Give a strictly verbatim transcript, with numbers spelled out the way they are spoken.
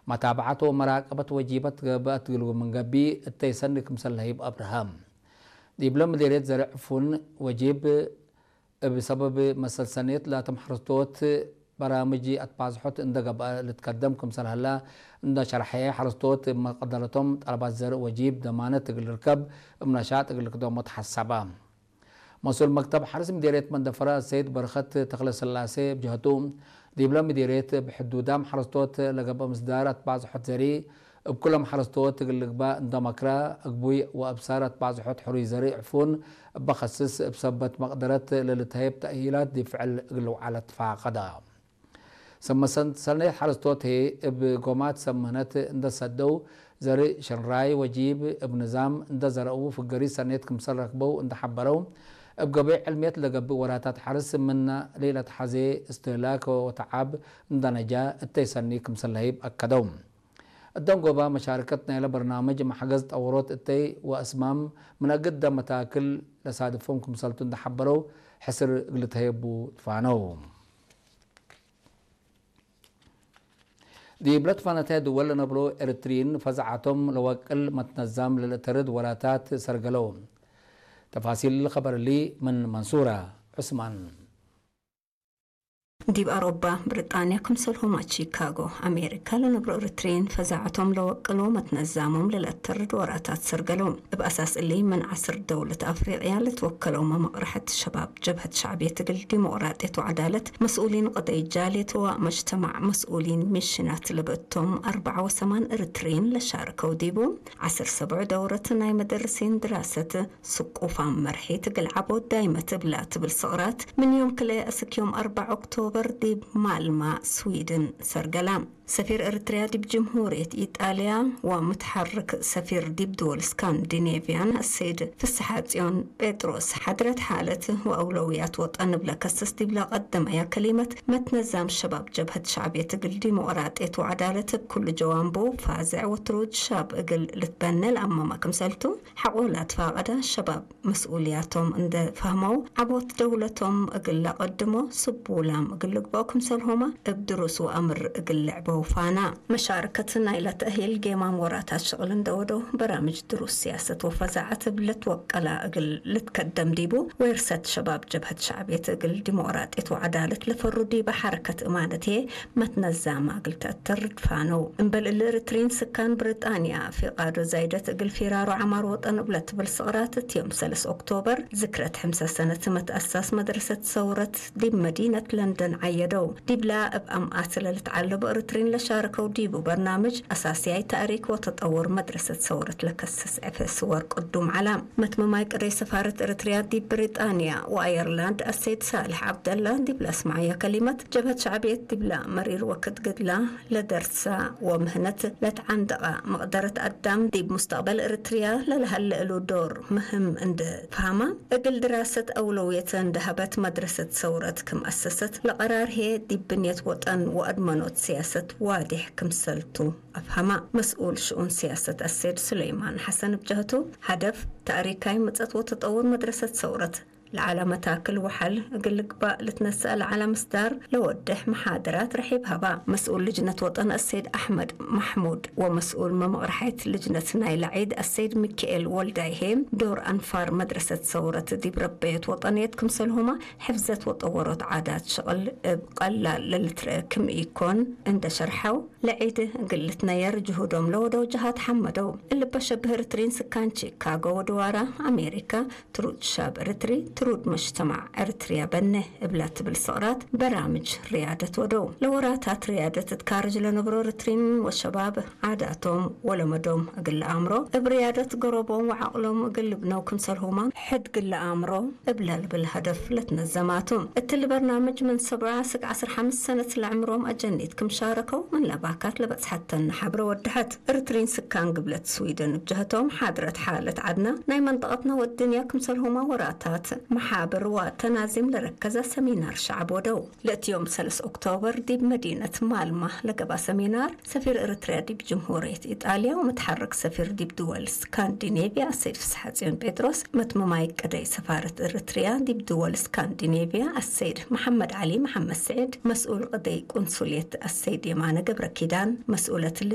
متابعته مراقبة وجيبة بات من قبي التيسن كمسل هيب أبراهام ديبلوم مديرية زرع فون وجيب بسبب مسلسلات لا تمحرطوت برامجي أتبازحوت إن دقا لتقدم كمسل هلا إن شرحية حرطوت مقدرتهم طلبات زرع وجيب ضمانة تقل ركب مناشات تقل قدوم متحسبة مسؤول مكتب حرس مديرية مندفرة السيد برخت تخلص اللاسي بجهتهم ديبلا مديرية بحدودام حرستوت لقب مصدارة بعض حد زري بكل محرستوت لقباء دمكرا أقبوي وأبصارة بعض حد حري زري عفون بخصص بسبت مقدرة للتهيب تأهيلات دفع على تفاقدا ثم سنة حرستوت هي بقومات سمهنت اند صدو زري شنراي وجيب بنظام اند زرقو في القري سنة كمسر ركبو اند حبرو بقبيع علميات لقب وراتات حرس من ليلة حزي استهلاك وتعب اندنجا التيساني كمسلهيب أكدوم الدوم قوبا مشاركتنا إلى برنامج محجزة أوروت التي وأسمام من أقد متاكل لصادفهم كمسلتون دحبرو حسر قلتهيبو فانو دي بلد فانتها دول نبرو إرترين فزعتهم لوكل متنظم للترد وراتات سرقلوم تفاصيل الخبر لي من منصورة عثمان ديب أوروبا بريطانيا كمسلهم شيكاغو أمريكا لنبرو إرترين فزعتهم لوكلو متنظمهم للترد وراتات سرقلوم بأساس اللي من عصر دولة أفريقيا لتوكلوا مقرحة الشباب جبهة شعبية تقل ديمقراطية وعدالة مسؤولين قضية جالية ومجتمع مسؤولين مشينات لبقتهم أربعة وثمان إرترين لشاركوا ديبو عصر سبع دورة ناي مدرسين دراسة سوق وفام مرحي تقل عبود دايمة بلات بالصغرات من يوم كلا أسك يوم أربعة أكتوبر ديب مالما سويدن سرقلام سفير إريتريا ديب جمهورية إيطاليا ومتحرك سفير ديب دول سكاندينافيان السيد فسحاتيون بيتروس حضرت حالته وأولويات وطن بلا كسس ديب لا قدم أي كلمة متنظم شباب جبهة شعبية تقل ديمقراطية وعدالة بكل جوانبو فازع وترود شاب اقل لتبنى الأمة ما كمسلتو حقولات فاقدة شباب مسؤولياتهم عند فهموا عبوت دولتهم اقل قدموا سبولام اقل قباكم سلهما بدروس وأمر اقل لعبوا وفانا مشاركتنا إلى تأهيل جيمان وراتات شغل دودو برامج دروس سياسة وفزعت بلتوكلا اقل لتقدم ديبو ويرسد شباب جبهة شعبية اقل ديمقراطية وعدالة لفردي بحركة إمانته متنظمة اقل تأثر فانو انبل الإريترين سكان بريطانيا في قادو زايدة اقل فيرار وعمر وطن بلت بالصغرات يوم ثلاثة أكتوبر ذكرت خمسة سنة متأسس مدرسة ثورة ديب مدينة لندن عيدو ديب لا بأمقات للتعلب إريترين لشاركوا ديبو برنامج أساسي تأريك وتطور مدرسة ثورة لكسس عفس ورق قدوم علام متم مايك رئيس سفارة إريتريا ديب بريطانيا وأيرلاند السيد صالح عبد الله ديب لا اسمعي كلمة جبهة شعبية ديب لا مرير وقت قدلا لدرسة ومهنة لتعندق مقدرة قدام ديب مستقبل إريتريا للهل له دور مهم عند فهمة أقل دراسة أولوية ذهبت مدرسة ثورة كمؤسسة لقرار هي دي بنية وطن وأدمنت سياسة واضح كمسلتو أفهمة مسؤول شؤون سياسة السيد سليمان حسن بجهته هدف تأريكاي متأت وتطور مدرسة ثورة العالم تاكل وحل قلق بقى لتنسأل على مصدر لودح محاضرات رحيب هبا مسؤول لجنة وطن السيد أحمد محمود ومسؤول ممرحة لجنة نايل عيد السيد ميكائيل والدايهيم دور أنفار مدرسة ثورة دي بربيت وطنية كمسلهما حفظت وطورت عادات شغل بقلال للتركم يكون عند شرحه لعيد قلتنا يرجهودهم لودو جهات حمدو اللي بشبه إريترين سكان شيكاغو ودوارا أمريكا ترود شاب إريتري ترود مجتمع إريتريا بنه بلات بالصغرات برامج ريادة ودو لوراتات ريادة تكارج لنبرو إريترين والشباب عاداتهم ولمدهم أقل أمرو بريادة قربهم وعقلهم أقل بنو كمسلهما حد قل أمرو بلال بالهدف لتنزماتهم التل برنامج من سبعة سك عصر خمس سنة لعمرهم أجنيت كم شاركوا من لباكات لبس حتى النحبر ودحت إريترين سكان قبلت سويدن بجهتهم حاضرت حالة عدنا ناي منطقتنا والدنيا كمسلهما وراتات محابر وتنازم لركز سمينار شعب ودو لأت يوم ثلاثة أكتوبر دي بمدينة مالمة لقبا سمينار سفير إريتريا دي بجمهورية إيطاليا ومتحرك سفير دي بدول سكاندينافيا السيد فسحاتيون بيتروس متم مايك قدي سفارة إريتريا دي بدول سكاندينافيا السيد محمد علي محمد سعيد مسؤول قضي قنصلية السيد يمان قبر كيدان مسؤولة